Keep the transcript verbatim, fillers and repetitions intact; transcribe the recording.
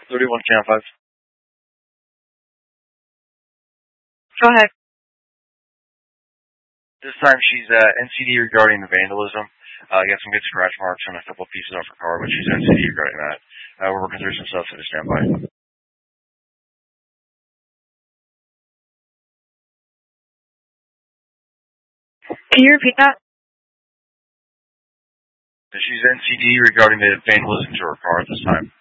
thirty-one Cam five. Go ahead. This time she's uh, N C D regarding the vandalism. Uh, got some good scratch marks on a couple of pieces off her car, but she's N C D regarding that. Uh, we're working through some stuff, so just stand by. Can you repeat that? She's N C D regarding the vandalism to her car at this time.